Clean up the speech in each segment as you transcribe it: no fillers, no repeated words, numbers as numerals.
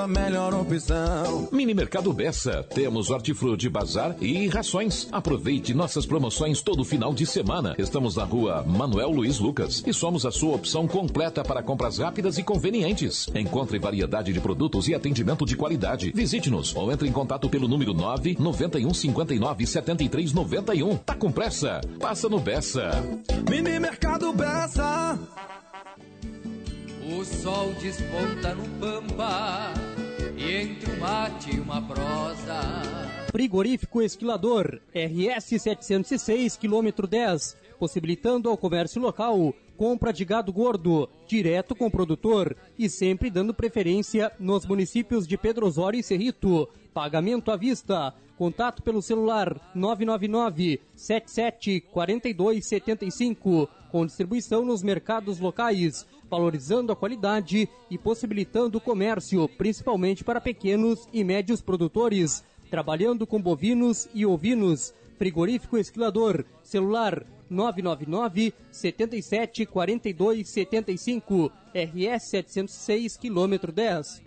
a melhor opção. Mini Mercado Bessa. Temos hortifruti bazar e rações. Aproveite nossas promoções todo final de semana. Estamos na rua Manuel Luiz Lucas e somos a sua opção completa para compras rápidas e convenientes. Encontre variedade de produtos e atendimento de qualidade. Visite-nos ou entre em contato pelo número 991 59 73 91. Tá com pressa? Passa no Bessa. Mini Mercado Bessa. O sol desponta no Pampa e entre um mate e uma prosa. Frigorífico Esquilador, RS 706, quilômetro 10, possibilitando ao comércio local compra de gado gordo, direto com o produtor e sempre dando preferência nos municípios de Pedro Osório e Cerrito. Pagamento à vista. Contato pelo celular 999-77-4275, com distribuição nos mercados locais, valorizando a qualidade e possibilitando o comércio, principalmente para pequenos e médios produtores, trabalhando com bovinos e ovinos. Frigorífico Esquilador, celular 999-77-4275, RS 706, quilômetro 10.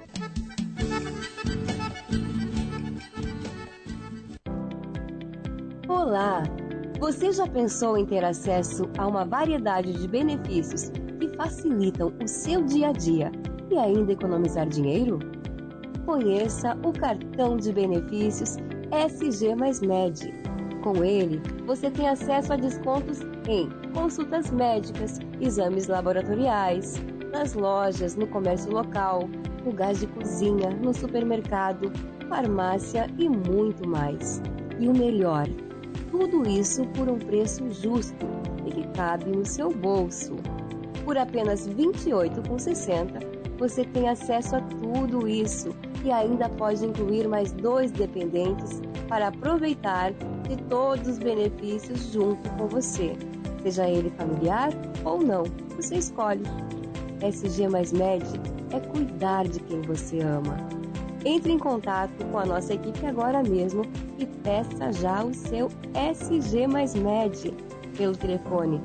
Olá! Você já pensou em ter acesso a uma variedade de benefícios que facilitam o seu dia a dia e ainda economizar dinheiro? Conheça o cartão de benefícios SG Mais Med. Com ele, você tem acesso a descontos em consultas médicas, exames laboratoriais, nas lojas, no comércio local, no gás de cozinha, no supermercado, farmácia e muito mais. E o melhor, tudo isso por um preço justo e que cabe no seu bolso. Por apenas R$ 28,60, você tem acesso a tudo isso e ainda pode incluir mais 2 dependentes para aproveitar de todos os benefícios junto com você. Seja ele familiar ou não, você escolhe. SG Mais Med é cuidar de quem você ama. Entre em contato com a nossa equipe agora mesmo e peça já o seu SG Mais Med pelo telefone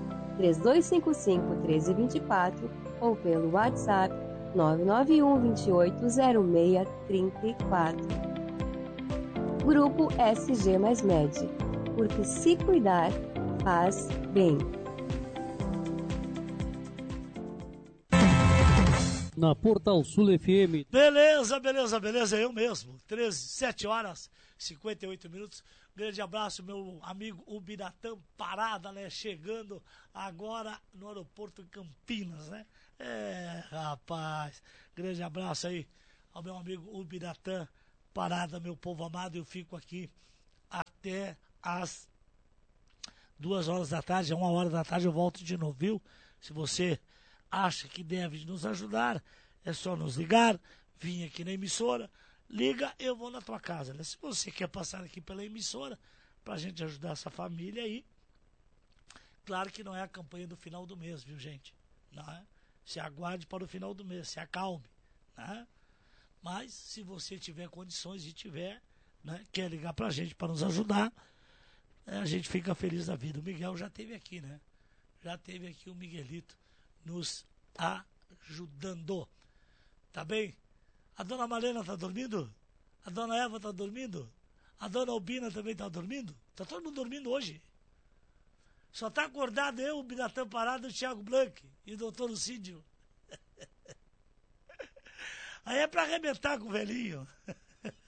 3255-1324 ou pelo WhatsApp 991-280634. Grupo SG Mais Med, porque se cuidar faz bem. Na Portal Sul FM. Beleza, eu mesmo. 7 horas, 58 minutos. Grande abraço, meu amigo Ubiratã Parada, né? Chegando agora no aeroporto Campinas, né? Rapaz, grande abraço aí ao meu amigo Ubiratã Parada, meu povo amado. Eu fico aqui até as 2 horas da tarde, 1 hora da tarde eu volto de novo, viu? Se você acha que deve nos ajudar, é só nos ligar, vir aqui na emissora, liga, eu vou na tua casa, né? Se você quer passar aqui pela emissora, pra gente ajudar essa família aí, claro que não é a campanha do final do mês, viu, gente? Não é? Se aguarde para o final do mês, se acalme, né? Mas, se você tiver condições e tiver, né, quer ligar pra gente para nos ajudar, a gente fica feliz da vida. O Miguel já esteve aqui, né? Já teve aqui o Miguelito nos ajudando. Tá bem? A dona Malena tá dormindo? A dona Eva tá dormindo? A dona Albina também tá dormindo? Tá todo mundo dormindo hoje. Só tá acordado eu, o Binatã Parado, o Thiago Blanc e o doutor Lucídio. Aí é pra arrebentar com o velhinho.